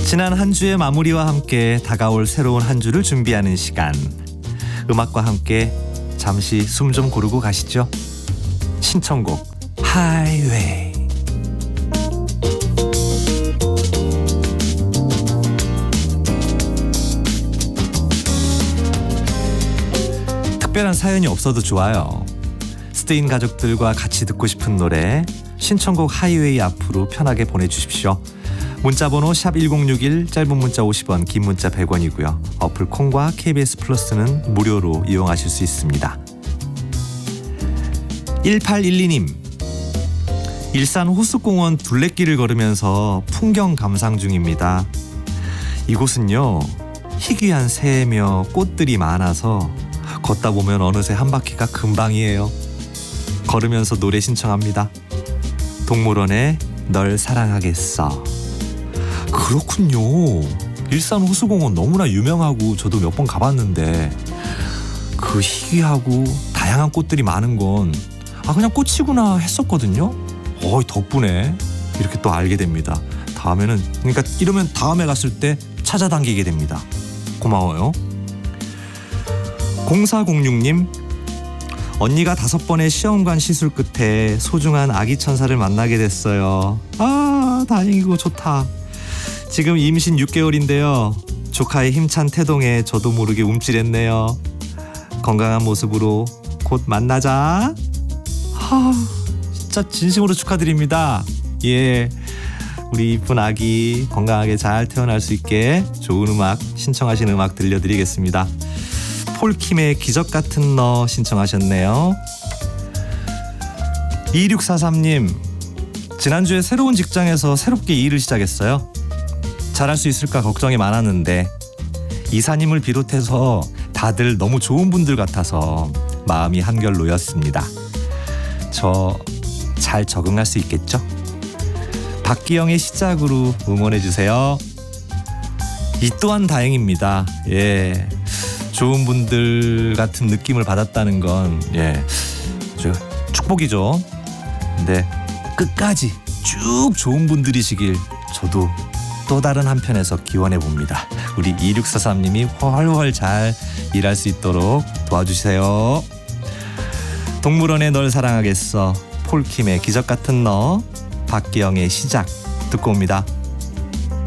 지난 한 주의 마무리와 함께 다가올 새로운 한 주를 준비하는 시간. 음악과 함께 잠시 숨 좀 고르고 가시죠. 신청곡 하이웨이. 특별한 사연이 없어도 좋아요. 스테인 가족들과 같이 듣고 싶은 노래 신청곡 하이웨이 앞으로 편하게 보내주십시오. 문자번호 샵1061, 짧은 문자 50원, 긴 문자 100원이고요. 어플 콩과 KBS 플러스는 무료로 이용하실 수 있습니다. 1812님, 일산 호수공원 둘레길을 걸으면서 풍경 감상 중입니다. 이곳은요, 희귀한 새며 꽃들이 많아서 걷다 보면 어느새 한 바퀴가 금방이에요. 걸으면서 노래 신청합니다. 동물원의 널 사랑하겠어. 그렇군요. 일산 호수공원 너무나 유명하고 저도 몇 번 가봤는데 그 희귀하고 다양한 꽃들이 많은 건 그냥 꽃이구나 했었거든요. 덕분에 이렇게 또 알게 됩니다. 다음에는, 그러니까 이러면 다음에 갔을 때 찾아당기게 됩니다. 고마워요. 0406님, 언니가 5번의 시험관 시술 끝에 소중한 아기 천사를 만나게 됐어요. 다행이고 좋다. 지금 임신 6개월인데요. 조카의 힘찬 태동에 저도 모르게 움찔했네요. 건강한 모습으로 곧 만나자. 진짜 진심으로 축하드립니다. 예, 우리 이쁜 아기 건강하게 잘 태어날 수 있게 좋은 음악, 신청하신 음악 들려드리겠습니다. 폴킴의 기적 같은 너 신청하셨네요. 2643님, 지난주에 새로운 직장에서 새롭게 일을 시작했어요. 잘할 수 있을까 걱정이 많았는데 이사님을 비롯해서 다들 너무 좋은 분들 같아서 마음이 한결 놓였습니다. 저 잘 적응할 수 있겠죠? 박기영의 시작으로 응원해주세요. 이 또한 다행입니다. 예, 좋은 분들 같은 느낌을 받았다는 건 축복이죠. 근데 끝까지 쭉 좋은 분들이시길 저도 또 다른 한편에서 기원해 봅니다. 우리 2643님이 훨훨 잘 일할 수 있도록 도와주세요. 동물원의 널 사랑하겠어, 폴킴의 기적 같은 너, 박기영의 시작 듣고 옵니다.